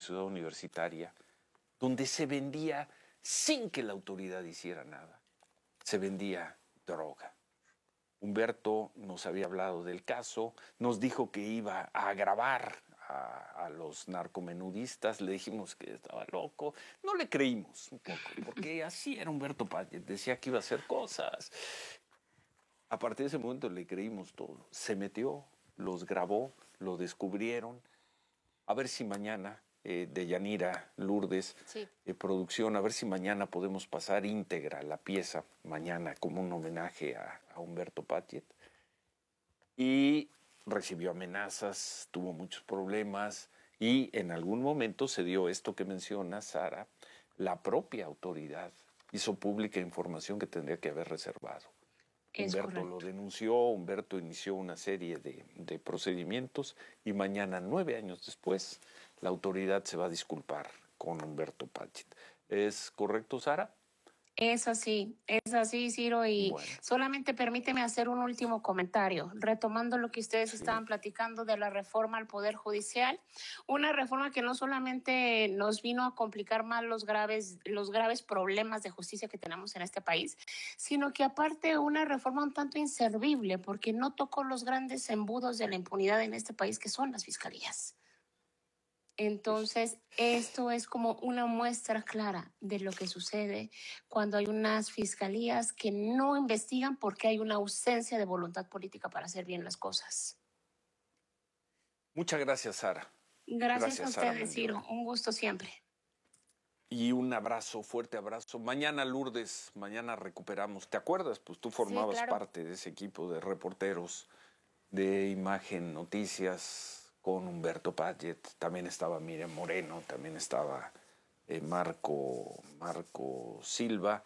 Ciudad Universitaria, donde se vendía, sin que la autoridad hiciera nada, se vendía droga. Humberto nos había hablado del caso, nos dijo que iba a grabar a los narcomenudistas, le dijimos que estaba loco, no le creímos un poco, porque así era Humberto Padgett, decía que iba a hacer cosas. A partir de ese momento le creímos todo, se metió, los grabó, lo descubrieron. A ver si mañana, de Yanira Lourdes, sí. Producción, a ver si mañana podemos pasar íntegra la pieza, mañana como un homenaje a Humberto Padgett. Y recibió amenazas, tuvo muchos problemas y en algún momento se dio esto que menciona Sara, la propia autoridad hizo pública información que tendría que haber reservado. Humberto lo denunció, Humberto inició una serie de procedimientos y mañana, 9 años después, la autoridad se va a disculpar con Humberto Padgett. ¿Es correcto, Sara? Es así, Ciro, y bueno, solamente permíteme hacer un último comentario, retomando lo que ustedes estaban platicando de la reforma al Poder Judicial, una reforma que no solamente nos vino a complicar más los graves problemas de justicia que tenemos en este país, sino que aparte una reforma un tanto inservible, porque no tocó los grandes embudos de la impunidad en este país, que son las fiscalías. Entonces, esto es como una muestra clara de lo que sucede cuando hay unas fiscalías que no investigan porque hay una ausencia de voluntad política para hacer bien las cosas. Muchas gracias, Sara. Gracias a ustedes, Ciro. Un gusto siempre. Y un abrazo, fuerte abrazo. Mañana, Lourdes, mañana recuperamos. ¿Te acuerdas? Pues tú formabas parte de ese equipo de reporteros de Imagen Noticias, con Humberto Padgett, también estaba Miriam Moreno, también estaba Marco Silva.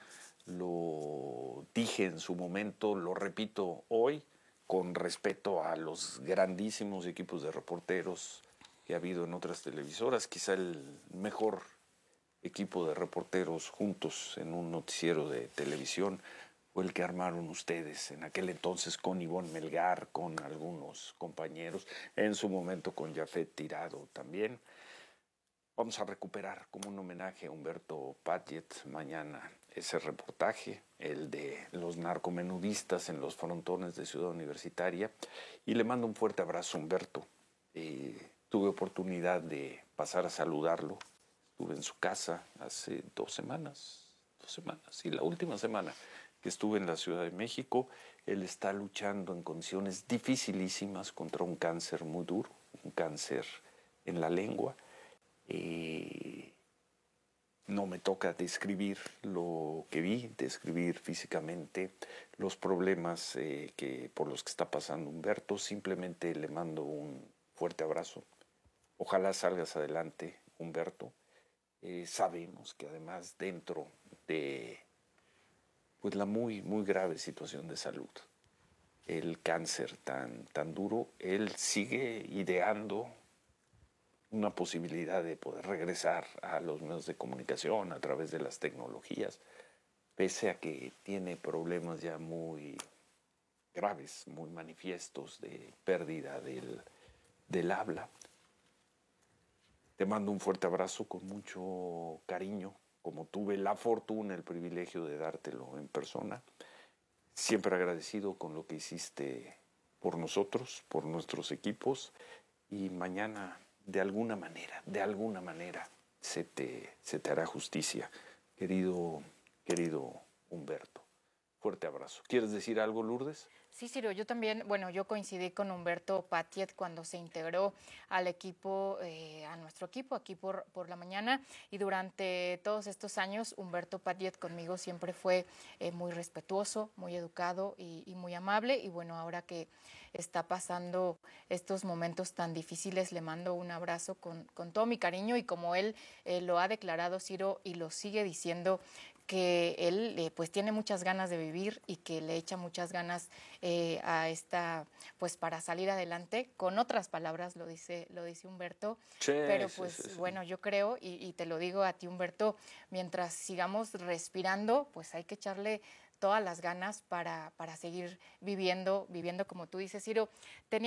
Lo dije en su momento, lo repito hoy, con respeto a los grandísimos equipos de reporteros que ha habido en otras televisoras, quizá el mejor equipo de reporteros juntos en un noticiero de televisión fue el que armaron ustedes en aquel entonces con Ivonne Melgar, con algunos compañeros, en su momento con Jafet Tirado también. Vamos a recuperar como un homenaje a Humberto Padgett mañana ese reportaje, el de los narcomenudistas en los frontones de Ciudad Universitaria, y le mando un fuerte abrazo a Humberto. Tuve oportunidad de pasar a saludarlo, estuve en su casa hace 2 semanas, sí, la última semana que estuve en la Ciudad de México. Él está luchando en condiciones dificilísimas contra un cáncer muy duro, un cáncer en la lengua. No me toca describir lo que vi, describir físicamente los problemas por los que está pasando Humberto. Simplemente le mando un fuerte abrazo. Ojalá salgas adelante, Humberto. Sabemos que además dentro de pues la muy grave situación de salud, el cáncer tan duro, él sigue ideando una posibilidad de poder regresar a los medios de comunicación a través de las tecnologías, pese a que tiene problemas ya muy graves, muy manifiestos de pérdida del habla. Te mando un fuerte abrazo con mucho cariño, como tuve la fortuna, el privilegio de dártelo en persona. Siempre agradecido con lo que hiciste por nosotros, por nuestros equipos, y mañana de alguna manera se te hará justicia, querido Humberto. Fuerte abrazo. ¿Quieres decir algo, Lourdes? Sí, Ciro, yo también, bueno, yo coincidí con Humberto Padgett cuando se integró al equipo, a nuestro equipo aquí por la mañana, y durante todos estos años Humberto Padgett conmigo siempre fue muy respetuoso, muy educado y muy amable, y bueno, ahora que está pasando estos momentos tan difíciles, le mando un abrazo con todo mi cariño, y como él lo ha declarado, Ciro, y lo sigue diciendo, que él pues tiene muchas ganas de vivir y que le echa muchas ganas a esta, pues para salir adelante. Con otras palabras lo dice Humberto, sí, pero pues sí. Bueno, yo creo, y te lo digo a ti, Humberto, mientras sigamos respirando, pues hay que echarle todas las ganas para seguir viviendo como tú dices, Ciro. Teníamos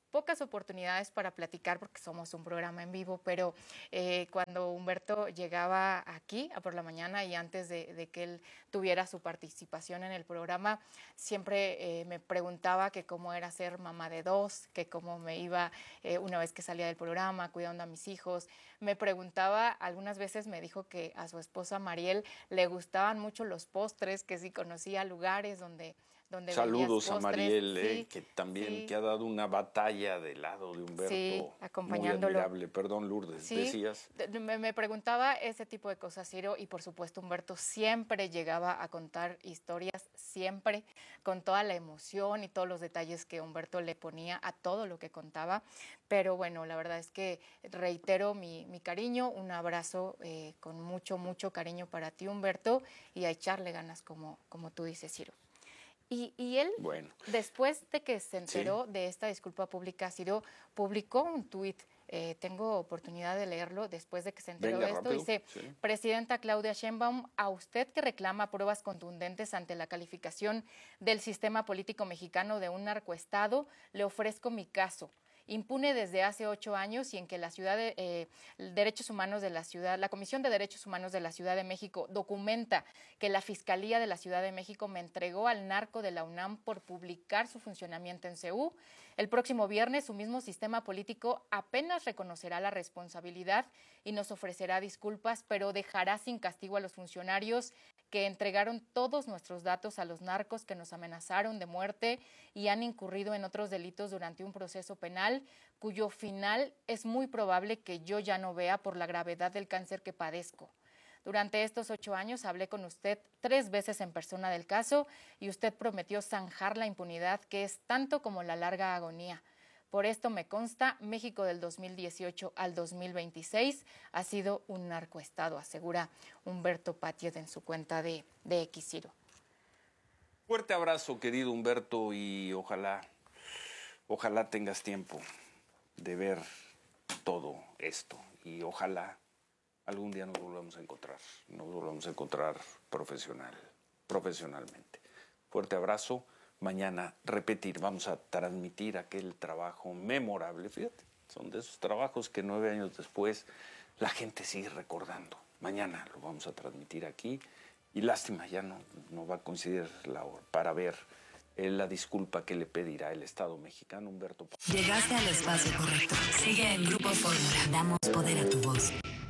pocas oportunidades para platicar porque somos un programa en vivo, pero cuando Humberto llegaba aquí a Por la Mañana y antes de que él tuviera su participación en el programa, siempre me preguntaba que cómo era ser mamá de dos, que cómo me iba una vez que salía del programa, cuidando a mis hijos. Me preguntaba, algunas veces me dijo que a su esposa Mariel le gustaban mucho los postres, que si conocía lugares donde saludos a Mariel, sí, que también sí, que ha dado una batalla del lado de Humberto, sí, acompañándolo. Muy admirable. Perdón, Lourdes, sí, decías. Me preguntaba ese tipo de cosas, Ciro, y por supuesto Humberto siempre llegaba a contar historias, siempre, con toda la emoción y todos los detalles que Humberto le ponía a todo lo que contaba. Pero bueno, la verdad es que reitero mi cariño, un abrazo con mucho, mucho cariño para ti, Humberto, y a echarle ganas, como tú dices, Ciro. Y él, bueno, después de que se enteró, sí, de esta disculpa pública, Ciro publicó un tuit, tengo oportunidad de leerlo después de que se enteró de esto, rápido. Dice, sí. Presidenta Claudia Sheinbaum, a usted que reclama pruebas contundentes ante la calificación del sistema político mexicano de un narcoestado, le ofrezco mi caso. Impune desde hace 8 años y en que la Derechos Humanos de la Ciudad, la Comisión de Derechos Humanos de la Ciudad de México documenta que la Fiscalía de la Ciudad de México me entregó al narco de la UNAM por publicar su funcionamiento en CEU. El próximo viernes su mismo sistema político apenas reconocerá la responsabilidad y nos ofrecerá disculpas, pero dejará sin castigo a los funcionarios que entregaron todos nuestros datos a los narcos que nos amenazaron de muerte y han incurrido en otros delitos durante un proceso penal, cuyo final es muy probable que yo ya no vea por la gravedad del cáncer que padezco. Durante estos 8 años hablé con usted 3 veces en persona del caso y usted prometió zanjar la impunidad, que es tanto como la larga agonía. Por esto me consta, México del 2018 al 2026 ha sido un narcoestado, asegura Humberto Patiet en su cuenta de X, Ciro. Fuerte abrazo, querido Humberto, y ojalá tengas tiempo de ver todo esto y ojalá algún día nos volvamos a encontrar profesionalmente. Fuerte abrazo. Mañana vamos a transmitir aquel trabajo memorable. Fíjate, son de esos trabajos que 9 años después la gente sigue recordando. Mañana lo vamos a transmitir aquí y lástima, ya no va a coincidir la hora para ver la disculpa que le pedirá el Estado mexicano, Humberto. Llegaste al espacio correcto. Sigue en Grupo Fórmula. Damos poder a tu voz.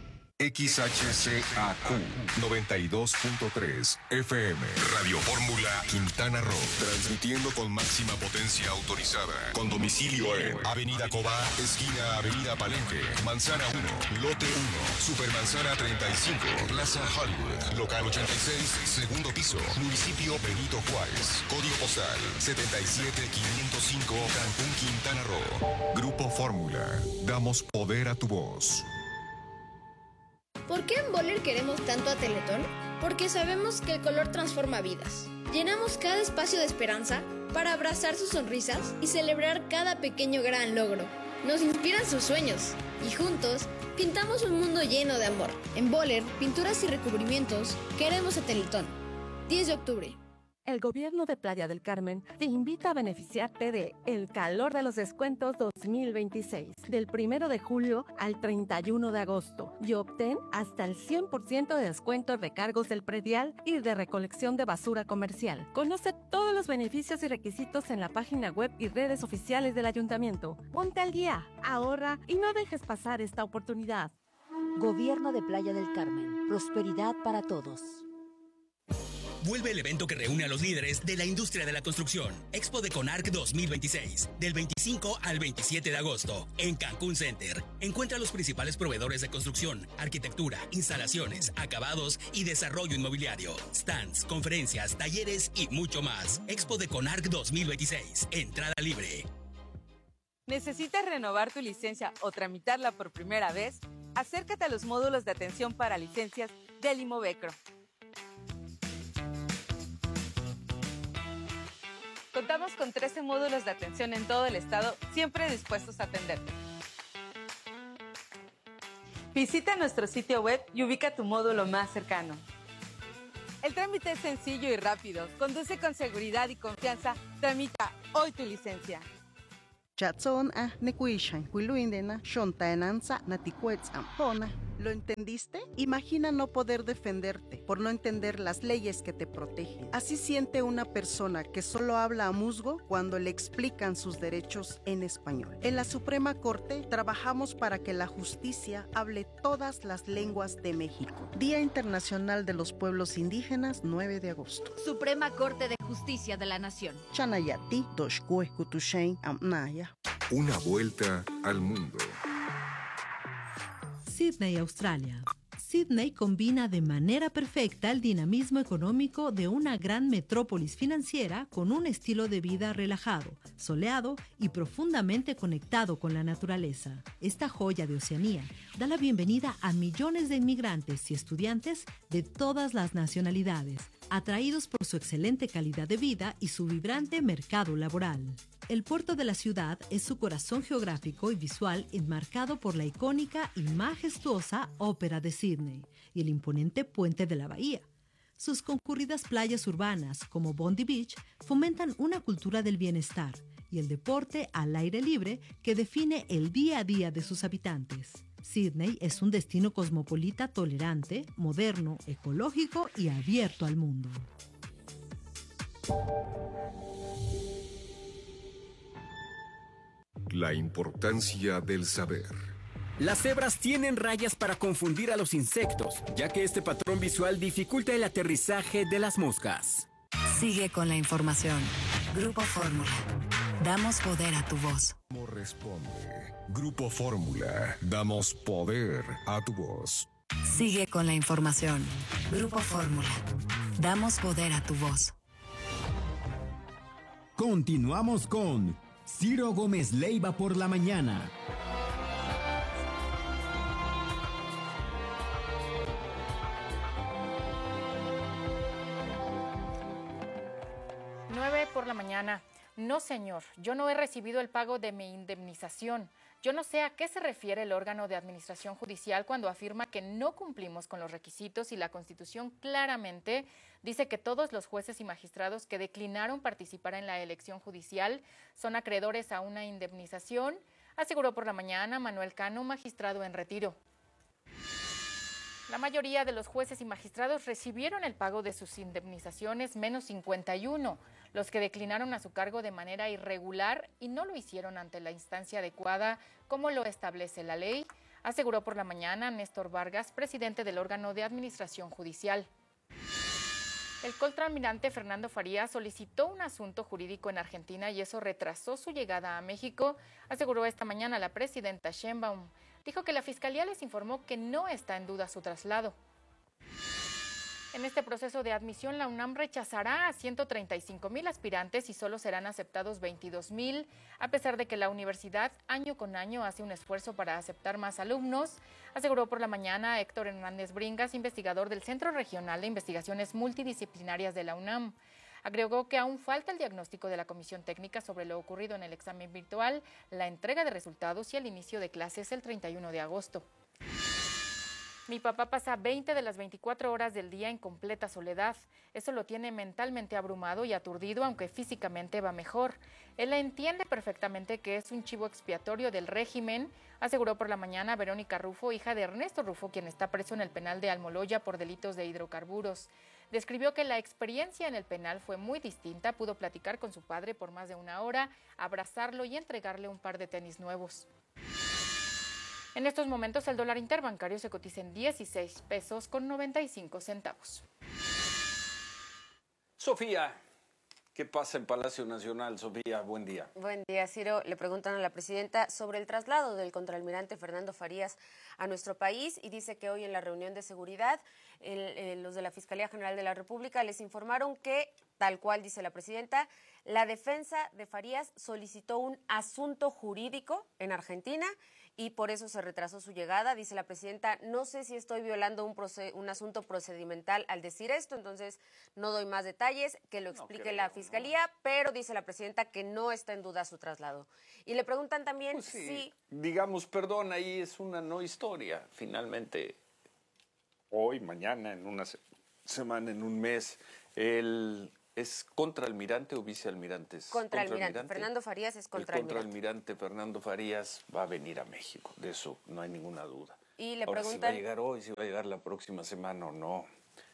XHCAQ 92.3 FM Radio Fórmula Quintana Roo, transmitiendo con máxima potencia autorizada, con domicilio en Avenida Cobá, esquina Avenida Palenque, Manzana 1, Lote 1, Supermanzana 35, Plaza Hollywood, local 86, segundo piso, municipio Benito Juárez, código postal 77505, Cancún, Quintana Roo. Grupo Fórmula, damos poder a tu voz. ¿Por qué en Boller queremos tanto a Teletón? Porque sabemos que el color transforma vidas. Llenamos cada espacio de esperanza para abrazar sus sonrisas y celebrar cada pequeño gran logro. Nos inspiran sus sueños y juntos pintamos un mundo lleno de amor. En Boller, pinturas y recubrimientos, queremos a Teletón. 10 de octubre. El gobierno de Playa del Carmen te invita a beneficiarte de El Calor de los Descuentos 2026, del 1 de julio al 31 de agosto, y obtén hasta el 100% de descuento en recargos del predial y de recolección de basura comercial. Conoce todos los beneficios y requisitos en la página web y redes oficiales del ayuntamiento. Ponte al día, ahorra y no dejes pasar esta oportunidad. Gobierno de Playa del Carmen. Prosperidad para todos. Vuelve el evento que reúne a los líderes de la industria de la construcción. Expo de Conarc 2026, del 25 al 27 de agosto, en Cancún Center. Encuentra a los principales proveedores de construcción, arquitectura, instalaciones, acabados y desarrollo inmobiliario, stands, conferencias, talleres y mucho más. Expo de Conarc 2026, entrada libre. ¿Necesitas renovar tu licencia o tramitarla por primera vez? Acércate a los módulos de atención para licencias del Imovecro. Contamos con 13 módulos de atención en todo el estado, siempre dispuestos a atenderte. Visita nuestro sitio web y ubica tu módulo más cercano. El trámite es sencillo y rápido. Conduce con seguridad y confianza. Tramita hoy tu licencia. Chatson nekuishan huiluindena shontaenanza natikuetzam. ¿Lo entendiste? Imagina no poder defenderte por no entender las leyes que te protegen. Así siente una persona que solo habla a musgo cuando le explican sus derechos en español. En la Suprema Corte trabajamos para que la justicia hable todas las lenguas de México. Día Internacional de los Pueblos Indígenas, 9 de agosto. Suprema Corte de Justicia de la Nación. Chanayati, Toshkue, Kutushain, Amnaya. Una vuelta al mundo. Sídney, Australia. Sídney combina de manera perfecta el dinamismo económico de una gran metrópolis financiera con un estilo de vida relajado, soleado y profundamente conectado con la naturaleza. Esta joya de Oceanía da la bienvenida a millones de inmigrantes y estudiantes de todas las nacionalidades, atraídos por su excelente calidad de vida y su vibrante mercado laboral. El puerto de la ciudad es su corazón geográfico y visual enmarcado por la icónica y majestuosa Ópera de Sídney y el imponente puente de la bahía. Sus concurridas playas urbanas, como Bondi Beach, fomentan una cultura del bienestar y el deporte al aire libre que define el día a día de sus habitantes. Sídney es un destino cosmopolita tolerante, moderno, ecológico y abierto al mundo. La importancia del saber. Las cebras tienen rayas para confundir a los insectos, ya que este patrón visual dificulta el aterrizaje de las moscas. Sigue con la información. Grupo Fórmula. Damos poder a tu voz. ¿Cómo responde? Grupo Fórmula. Damos poder a tu voz. Sigue con la información. Grupo Fórmula. Damos poder a tu voz. Continuamos con Ciro Gómez Leiva por la mañana. Por la mañana. No, señor, yo no he recibido el pago de mi indemnización. Yo no sé a qué se refiere el órgano de administración judicial cuando afirma que no cumplimos con los requisitos y la Constitución claramente dice que todos los jueces y magistrados que declinaron participar en la elección judicial son acreedores a una indemnización, aseguró por la mañana Manuel Cano, magistrado en retiro. La mayoría de los jueces y magistrados recibieron el pago de sus indemnizaciones, menos 51, los que declinaron a su cargo de manera irregular y no lo hicieron ante la instancia adecuada como lo establece la ley, aseguró por la mañana Néstor Vargas, presidente del órgano de administración judicial. El contraalmirante Fernando Farías solicitó un asunto jurídico en Argentina y eso retrasó su llegada a México, aseguró esta mañana la presidenta Sheinbaum. Dijo que la Fiscalía les informó que no está en duda su traslado. En este proceso de admisión, la UNAM rechazará a 135,000 aspirantes y solo serán aceptados 22,000, a pesar de que la universidad año con año hace un esfuerzo para aceptar más alumnos, aseguró por la mañana Héctor Hernández Bringas, investigador del Centro Regional de Investigaciones Multidisciplinarias de la UNAM. Agregó que aún falta el diagnóstico de la Comisión Técnica sobre lo ocurrido en el examen virtual, la entrega de resultados y el inicio de clases el 31 de agosto. Mi papá pasa 20 de las 24 horas del día en completa soledad. Eso lo tiene mentalmente abrumado y aturdido, aunque físicamente va mejor. Él entiende perfectamente que es un chivo expiatorio del régimen, aseguró por la mañana Verónica Rufo, hija de Ernesto Rufo, quien está preso en el penal de Almoloya por delitos de hidrocarburos. Describió que la experiencia en el penal fue muy distinta, pudo platicar con su padre por más de una hora, abrazarlo y entregarle un par de tenis nuevos. En estos momentos el dólar interbancario se cotiza en 16 pesos con 95 centavos. Sofía, ¿qué pasa en Palacio Nacional? Sofía, buen día. Buen día, Ciro. Le preguntan a la presidenta sobre el traslado del contraalmirante Fernando Farías a nuestro país y dice que hoy en la reunión de seguridad los de la Fiscalía General de la República les informaron que, tal cual dice la presidenta, la defensa de Farías solicitó un asunto jurídico en Argentina y por eso se retrasó su llegada. Dice la presidenta, no sé si estoy violando un asunto procedimental al decir esto, entonces no doy más detalles, que lo explique la Fiscalía, pero dice la presidenta que no está en duda su traslado. Y le preguntan también pues sí, digamos, perdón, ahí es una no historia, finalmente, hoy, mañana, en una semana, en un mes, el ¿Es contraalmirante o vicealmirante? Contraalmirante. Fernando Farías es contraalmirante. El contraalmirante Fernando Farías va a venir a México, de eso no hay ninguna duda. Y le Ahora, preguntan... si va a llegar hoy, si va a llegar la próxima semana o no,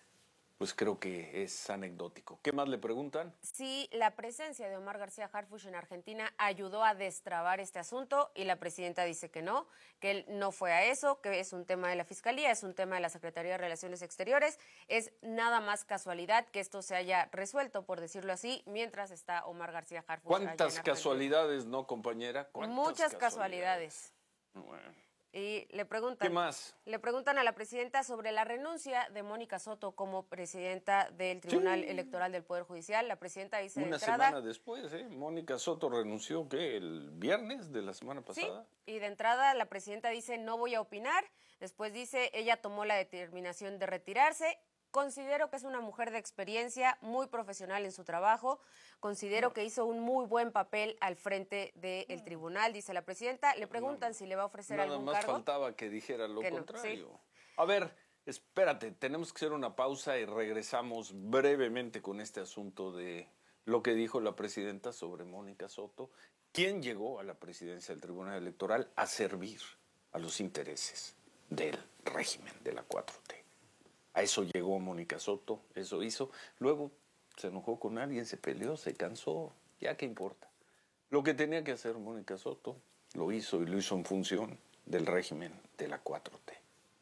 pues creo que es anecdótico. ¿Qué más le preguntan? Si la presencia de Omar García Harfuch en Argentina ayudó a destrabar este asunto, y la presidenta dice que no, que él no fue a eso, que es un tema de la Fiscalía, es un tema de la Secretaría de Relaciones Exteriores, es nada más casualidad que esto se haya resuelto, por decirlo así, mientras está Omar García Harfuch. ¿Cuántas casualidades, no, compañera? Muchas casualidades. Bueno. Y le preguntan, ¿qué más? Le preguntan a la presidenta sobre la renuncia de Mónica Soto como presidenta del Tribunal Electoral del Poder Judicial. La presidenta dice de entrada... Una semana después, Mónica Soto renunció, ¿qué? ¿El viernes de la semana pasada? Sí, y de entrada la presidenta dice no voy a opinar. Después dice ella tomó la determinación de retirarse. Considero que es una mujer de experiencia, muy profesional en su trabajo. Considero que hizo un muy buen papel al frente del tribunal, dice la presidenta. Le preguntan si le va a ofrecer algún cargo. Nada más faltaba que dijera lo contrario. Sí. A ver, espérate, tenemos que hacer una pausa y regresamos brevemente con este asunto de lo que dijo la presidenta sobre Mónica Soto. ¿Quién llegó a la presidencia del Tribunal Electoral a servir a los intereses del régimen de la 4T? A eso llegó Mónica Soto, eso hizo. Luego se enojó con alguien, se peleó, se cansó. Ya qué importa. Lo que tenía que hacer Mónica Soto lo hizo, y lo hizo en función del régimen de la 4T.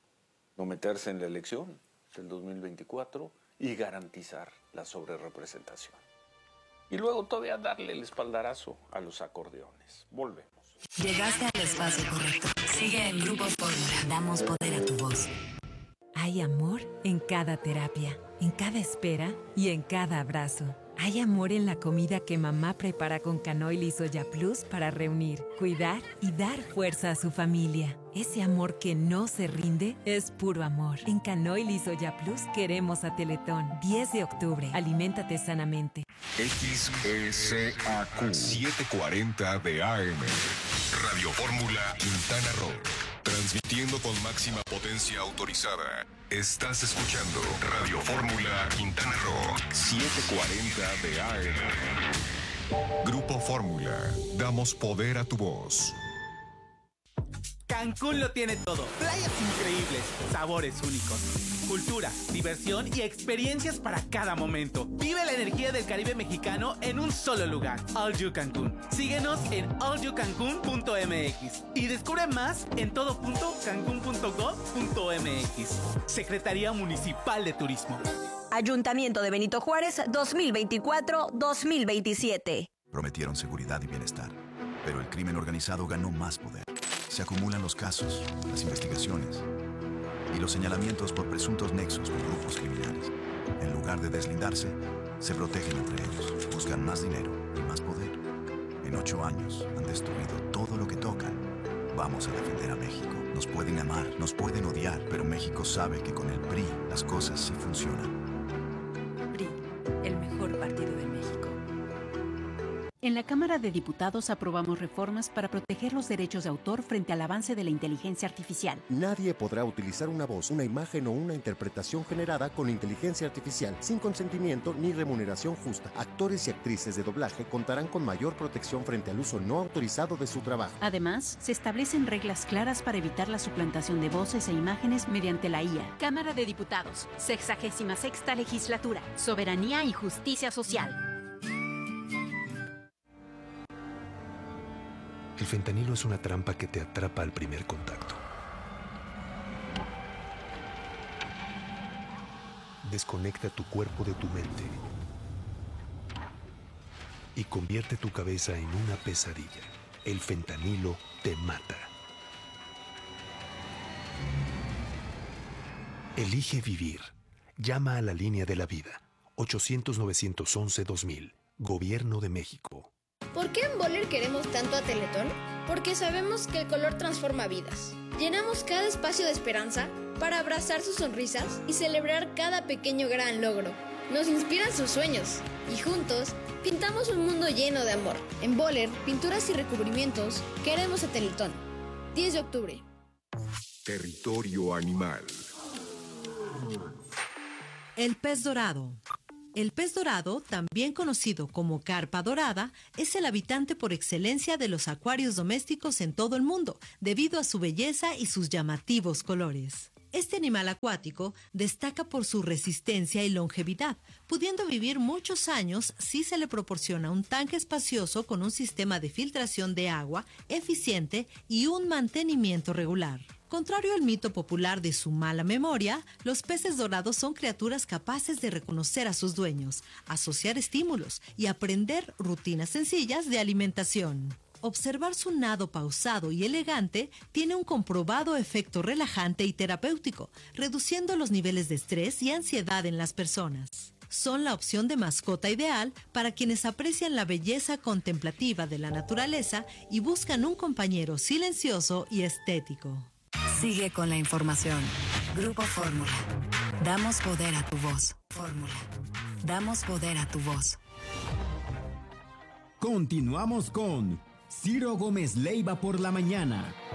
No meterse en la elección del 2024 y garantizar la sobrerepresentación. Y luego todavía darle el espaldarazo a los acordeones. Volvemos. Llegaste al espacio correcto. Sigue en Grupo Fórmula. Damos poder a tu voz. Hay amor en cada terapia, en cada espera y en cada abrazo. Hay amor en la comida que mamá prepara con Canoil y Soya Plus para reunir, cuidar y dar fuerza a su familia. Ese amor que no se rinde es puro amor. En Canoil y Soya Plus queremos a Teletón. 10 de octubre. Aliméntate sanamente. XESAQ 740 de AM. Radio Fórmula Quintana Roo. Transmitiendo con máxima potencia autorizada. Estás escuchando Radio Fórmula Quintana Roo 740 de AM. Grupo Fórmula. Damos poder a tu voz. Cancún lo tiene todo. Playas increíbles, sabores únicos, cultura, diversión y experiencias para cada momento. Vive la energía del Caribe mexicano en un solo lugar. All You Cancún. Síguenos en allyoucancun.mx y descubre más en todo.cancun.gov.mx. Secretaría Municipal de Turismo. Ayuntamiento de Benito Juárez 2024-2027. Prometieron seguridad y bienestar, pero el crimen organizado ganó más poder. Se acumulan los casos, las investigaciones y los señalamientos por presuntos nexos con grupos criminales. En lugar de deslindarse, se protegen entre ellos, buscan más dinero y más poder. En 8 años han destruido todo lo que tocan. Vamos a defender a México. Nos pueden amar, nos pueden odiar, pero México sabe que con el PRI las cosas sí funcionan. PRI, el mejor partido de México. En la Cámara de Diputados aprobamos reformas para proteger los derechos de autor frente al avance de la inteligencia artificial. Nadie podrá utilizar una voz, una imagen o una interpretación generada con inteligencia artificial sin consentimiento ni remuneración justa. Actores y actrices de doblaje contarán con mayor protección frente al uso no autorizado de su trabajo. Además, se establecen reglas claras para evitar la suplantación de voces e imágenes mediante la IA. Cámara de Diputados, 66ª Legislatura, Soberanía y Justicia Social. El fentanilo es una trampa que te atrapa al primer contacto. Desconecta tu cuerpo de tu mente y convierte tu cabeza en una pesadilla. El fentanilo te mata. Elige vivir. Llama a la línea de la vida. 800-911-2000. Gobierno de México. ¿Por qué en Boller queremos tanto a Teletón? Porque sabemos que el color transforma vidas. Llenamos cada espacio de esperanza para abrazar sus sonrisas y celebrar cada pequeño gran logro. Nos inspiran sus sueños y juntos pintamos un mundo lleno de amor. En Boller, pinturas y recubrimientos, queremos a Teletón. 10 de octubre. Territorio animal. El pez dorado, El pez dorado, también conocido como carpa dorada, es el habitante por excelencia de los acuarios domésticos en todo el mundo, debido a su belleza y sus llamativos colores. Este animal acuático destaca por su resistencia y longevidad, pudiendo vivir muchos años si se le proporciona un tanque espacioso con un sistema de filtración de agua eficiente y un mantenimiento regular. Contrario al mito popular de su mala memoria, los peces dorados son criaturas capaces de reconocer a sus dueños, asociar estímulos y aprender rutinas sencillas de alimentación. Observar su nado pausado y elegante tiene un comprobado efecto relajante y terapéutico, reduciendo los niveles de estrés y ansiedad en las personas. Son la opción de mascota ideal para quienes aprecian la belleza contemplativa de la naturaleza y buscan un compañero silencioso y estético. Sigue con la información. Grupo Fórmula. Damos poder a tu voz. Fórmula. Damos poder a tu voz. Continuamos con Ciro Gómez Leiva por la mañana.